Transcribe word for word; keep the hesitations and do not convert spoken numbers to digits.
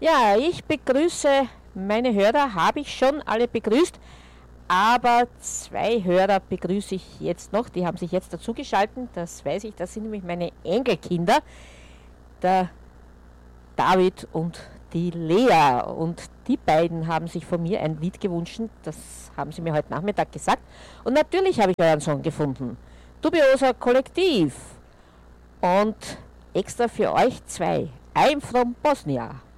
Ja, ich begrüße meine Hörer, habe ich schon alle begrüßt, aber zwei Hörer begrüße ich jetzt noch, die haben sich jetzt dazugeschaltet, das weiß ich, das sind nämlich meine Enkelkinder, der David und die Lea. Und die beiden haben sich von mir ein Lied gewünscht, das haben sie mir heute Nachmittag gesagt. Und natürlich habe ich euren Song gefunden. Dubiosa Kollektiv. Und extra für euch zwei. I'm from Bosnia.